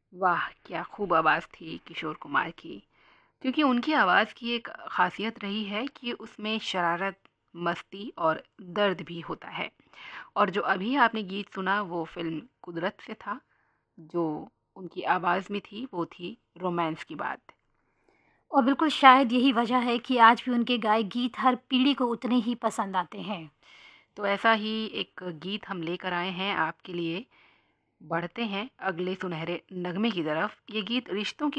वाह! क्या खूब आवाज़ थी किशोर कुमार की। क्योंकि उनकी आवाज़ की एक ख़ासियत रही है कि उसमें शरारत, मस्ती और दर्द भी होता है। और जो अभी आपने गीत सुना वो फ़िल्म कुदरत से था, जो उनकी आवाज़ में थी वो थी रोमांस की बात। और बिल्कुल शायद यही वजह है कि आज भी उनके गाए गीत हर पीढ़ी को उतने ही पसंद आते हैं। तो ऐसा ही एक गीत हम लेकर आए हैं आपके लिए। बढ़ते हैं अगले सुनहरे नगमे की तरफ। ये गीत रिश्तों की